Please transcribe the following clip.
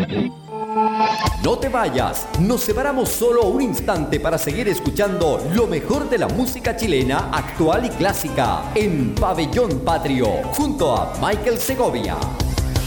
No te vayas, nos separamos solo un instante para seguir escuchando lo mejor de la música chilena, actual y clásica, en Pabellón Patrio, junto a Michael Segovia.